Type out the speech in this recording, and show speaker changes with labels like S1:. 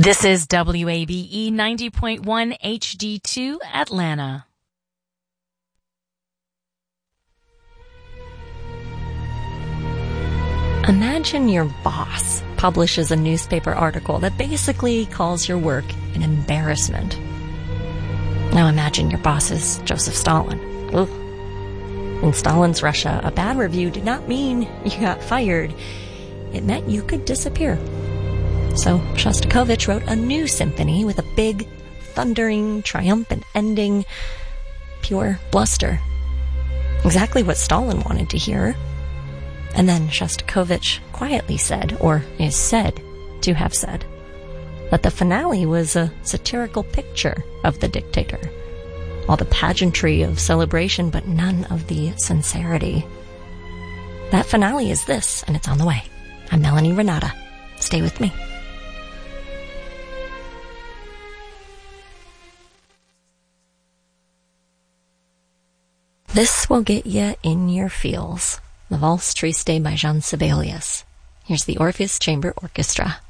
S1: This is WABE 90.1 HD2 Atlanta. Imagine your boss publishes a newspaper article that basically calls your work an embarrassment. Now imagine your boss is Joseph Stalin. Ugh. In Stalin's Russia, a bad review did not mean you got fired. It meant you could disappear. So Shostakovich wrote a new symphony with a big, thundering, triumphant ending. Pure bluster. Exactly what Stalin wanted to hear. And then Shostakovich quietly said, or is said to have said, that the finale was a satirical picture of the dictator. All the pageantry of celebration, but none of the sincerity. That finale is this, and it's on the way. I'm Melanie Renata. Stay with me. This will get you in your feels. The Valse Triste by Jean Sibelius. Here's the Orpheus Chamber Orchestra.